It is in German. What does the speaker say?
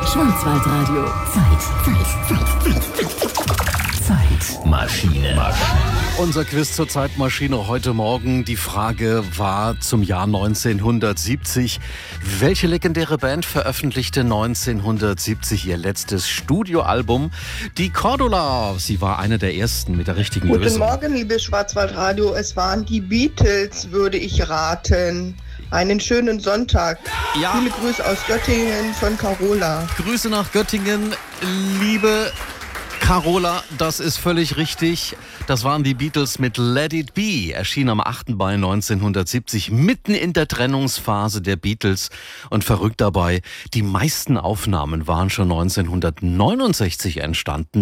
Schwarzwaldradio. Zeitmaschine. Unser Quiz zur Zeitmaschine heute Morgen. Die Frage war zum Jahr 1970. Welche legendäre Band veröffentlichte 1970 ihr letztes Studioalbum? Die Cordula. Sie war eine der ersten mit der richtigen Lösung. Guten Morgen, liebes Schwarzwaldradio. Es waren die Beatles, würde ich raten. Einen schönen Sonntag. Ja. Viele Grüße aus Göttingen von Carola. Grüße nach Göttingen, liebe Carola, das ist völlig richtig. Das waren die Beatles mit Let It Be, erschien am 8. Mai 1970, mitten in der Trennungsphase der Beatles. Und verrückt dabei, die meisten Aufnahmen waren schon 1969 entstanden.